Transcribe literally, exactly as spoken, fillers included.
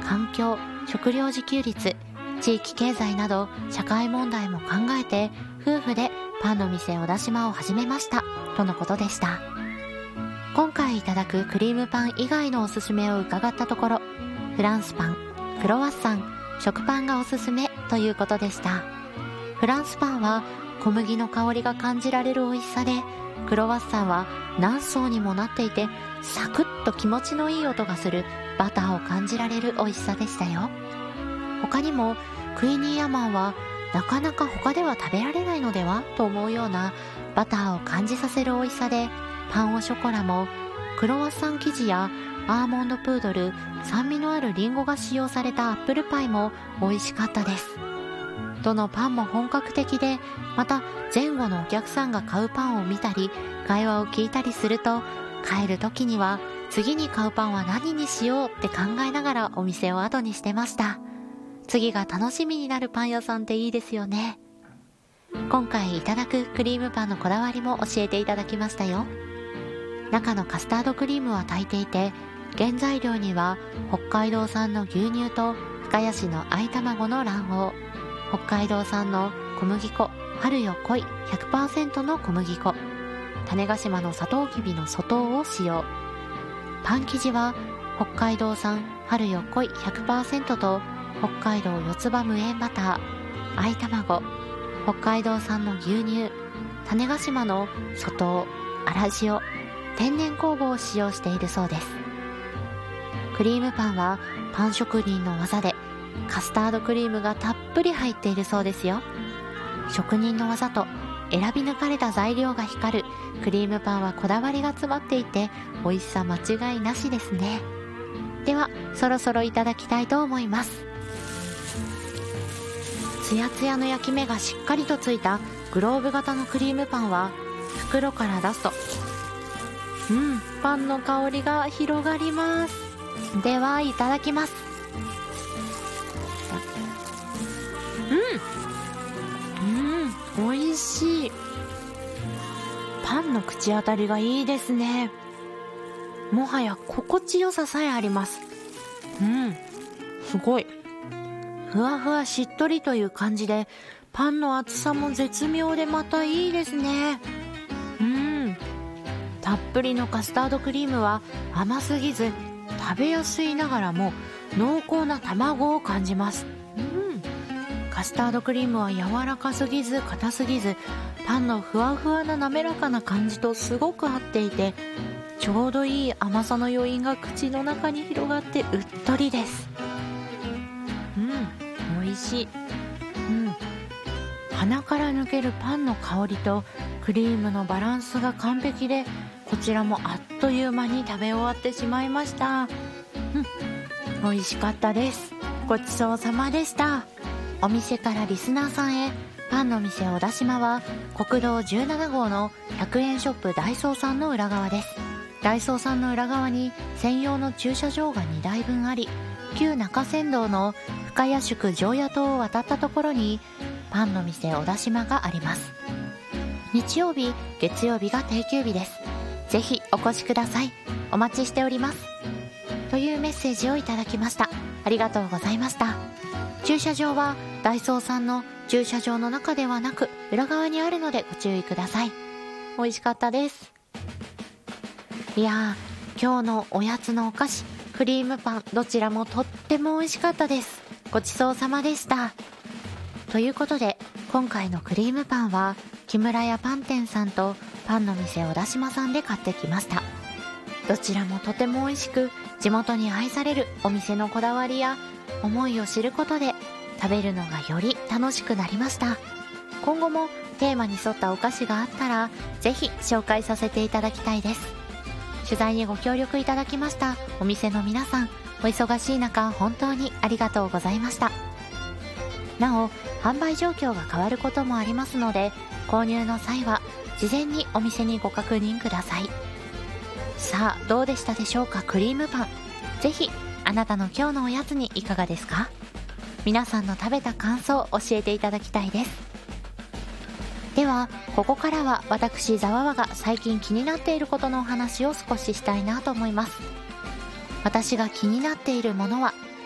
環境、食料自給率、地域経済など社会問題も考えて夫婦でパンの店小田島を始めましたとのことでした。今回いただくクリームパン以外のおすすめを伺ったところ、フランスパン、クロワッサン、食パンがおすすめということでした。フランスパンは小麦の香りが感じられる美味しさで、クロワッサンは何層にもなっていてサクッと気持ちのいい音がするバターを感じられる美味しさでしたよ。他にもクイニーアマンはなかなか他では食べられないのではと思うようなバターを感じさせる美味しさで、パンオショコラもクロワッサン生地やアーモンドプードル、酸味のあるリンゴが使用されたアップルパイも美味しかったです。どのパンも本格的で、また前後のお客さんが買うパンを見たり会話を聞いたりすると、帰る時には次に買うパンは何にしようって考えながらお店を後にしてました。次が楽しみになるパン屋さんっていいですよね。今回いただくクリームパンのこだわりも教えていただきましたよ。中のカスタードクリームは炊いていて、原材料には北海道産の牛乳と深谷市の藍卵の卵黄、北海道産の小麦粉春よ濃い ひゃくパーセント の小麦粉、種子島のサトウキビの粗糖を使用。パン生地は北海道産春よ濃い ひゃくパーセント と北海道四つ葉無塩バター、藍卵、北海道産の牛乳、種子島の粗糖、粗塩、天然酵母を使用しているそうです。クリームパンはパン職人の技でカスタードクリームがたっぷり入っているそうですよ。職人の技と選び抜かれた材料が光るクリームパンはこだわりが詰まっていて美味しさ間違いなしですね。ではそろそろいただきたいと思います。ツヤツヤの焼き目がしっかりとついたグローブ型のクリームパンは袋から出すと、うんパンの香りが広がります。ではいただきます。うんうん美味しい。パンの口当たりがいいですね。もはや心地よささえあります。うんすごいふわふわしっとりという感じで、パンの厚さも絶妙でまたいいですね。うんたっぷりのカスタードクリームは甘すぎず食べやすいながらも濃厚な卵を感じます。うんカスタードクリームは柔らかすぎず硬すぎず、パンのふわふわな滑らかな感じとすごく合っていて、ちょうどいい甘さの余韻が口の中に広がってうっとりです。うん美味しい。うん鼻から抜けるパンの香りとクリームのバランスが完璧で、こちらもあっという間に食べ終わってしまいました。うん美味しかったです。ごちそうさまでした。お店からリスナーさんへ、パンの店小田島は国道じゅうなな号のひゃくえんショップダイソーさんの裏側です。ダイソーさんの裏側に専用の駐車場がにだいぶんあり、旧中山道の深谷宿常夜島を渡ったところにパンの店小田島があります。日曜日月曜日が定休日です。ぜひお越しください。お待ちしております、というメッセージをいただきました。ありがとうございました。駐車場はダイソーさんの駐車場の中ではなく裏側にあるのでご注意ください。美味しかったです。いやー今日のおやつのお菓子、クリームパン、どちらもとっても美味しかったです。ごちそうさまでした。ということで今回のクリームパンは木村屋パン店さんとパンの店小田島さんで買ってきました。どちらもとても美味しく、地元に愛されるお店のこだわりや思いを知ることで食べるのがより楽しくなりました。今後もテーマに沿ったお菓子があったらぜひ紹介させていただきたいです。取材にご協力いただきましたお店の皆さん、お忙しい中本当にありがとうございました。なお販売状況が変わることもありますので、購入の際は事前にお店にご確認ください。さあどうでしたでしょうか。クリームパン、ぜひあなたの今日のおやつにいかがですか。皆さんの食べた感想を教えていただきたいです。ではここからは私ざわわが最近気になっていることのお話を少ししたいなと思います。私が気になっているものは